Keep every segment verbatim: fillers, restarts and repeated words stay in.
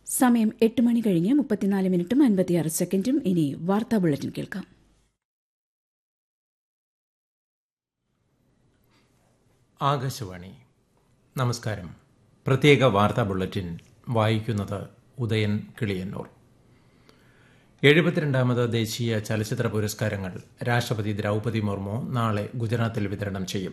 സമയം എട്ട് മണി കഴിഞ്ഞ് മുപ്പത്തിനാല് മിനിറ്റും അൻപത്തിയാറ് സെക്കൻഡും. ഇനി വാർത്താ ബുള്ളറ്റിൻ കേൾക്കാം. ആകാശവാണി. നമസ്കാരം. പ്രത്യേക വാർത്താ ബുള്ളറ്റിൻ വായിക്കുന്നത് ഉദയൻ കിളിയന്നൂർ. എഴുപത്തിരണ്ടാമത് ദേശീയ ചലച്ചിത്ര പുരസ്കാരങ്ങൾ രാഷ്ട്രപതി ദ്രൗപദി മുർമു നാളെ ഗുജറാത്തിൽ വിതരണം ചെയ്യും.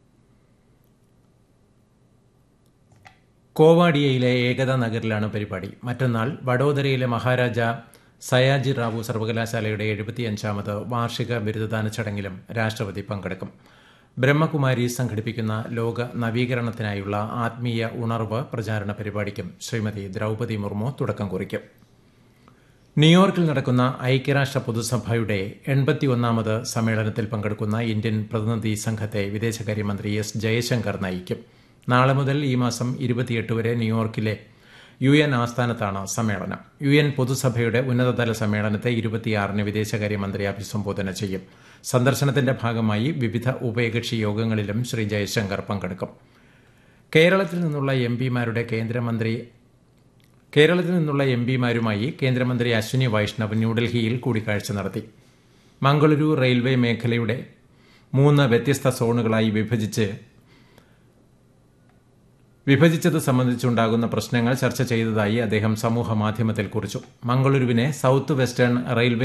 കോവാഡിയയിലെ ഏകതാ നഗറിലാണ് പരിപാടി. മറ്റന്നാൾ വഡോദരയിലെ മഹാരാജ സയാജി റാവു സർവകലാശാലയുടെ എഴുപത്തിയഞ്ചാമത് വാർഷിക ബിരുദദാന ചടങ്ങിലും രാഷ്ട്രപതി പങ്കെടുക്കും. ബ്രഹ്മകുമാരി സംഘടിപ്പിക്കുന്ന ലോക നവീകരണത്തിനായുള്ള ആത്മീയ ഉണർവ് പ്രചാരണ പരിപാടിക്കും ശ്രീമതി ദ്രൗപദി മുർമു തുടക്കം കുറിക്കും. ന്യൂയോർക്കിൽ നടക്കുന്ന ഐക്യരാഷ്ട്ര പൊതുസഭയുടെ എൺപത്തിയൊന്നാമത് സമ്മേളനത്തിൽ പങ്കെടുക്കുന്ന ഇന്ത്യൻ പ്രതിനിധി സംഘത്തെ വിദേശകാര്യമന്ത്രി എസ് ജയശങ്കർ നയിക്കും. നാളെ മുതൽ ഈ മാസം ഇരുപത്തിയെട്ട് വരെ ന്യൂയോർക്കിലെ യു എൻ ആസ്ഥാനത്താണ് സമ്മേളനം. യു എൻ പൊതുസഭയുടെ ഉന്നതതല സമ്മേളനത്തെ ഇരുപത്തിയാറിന് വിദേശകാര്യമന്ത്രി അഭിസംബോധന ചെയ്യും. സന്ദർശനത്തിന്റെ ഭാഗമായി വിവിധ ഉഭയകക്ഷി യോഗങ്ങളിലും ശ്രീ ജയശങ്കർ പങ്കെടുക്കും. കേരളത്തിൽ നിന്നുള്ള എം പിമാരുടെ കേന്ദ്രമന്ത്രി കേരളത്തിൽ നിന്നുള്ള എം പിമാരുമായി കേന്ദ്രമന്ത്രി അശ്വിനി വൈഷ്ണവ് ന്യൂഡൽഹിയിൽ കൂടിക്കാഴ്ച നടത്തി. മംഗളൂരു റെയിൽവേ മേഖലയുടെ മൂന്ന് വ്യത്യസ്ത സോണുകളായി വിഭജിച്ച് വിഭജിച്ചത് സംബന്ധിച്ചുണ്ടാകുന്ന പ്രശ്നങ്ങൾ ചർച്ച ചെയ്തതായി അദ്ദേഹം സമൂഹ മാധ്യമത്തിൽ കുറിച്ചു. മംഗളൂരുവിനെ സൌത്ത് വെസ്റ്റേൺ റെയിൽവേ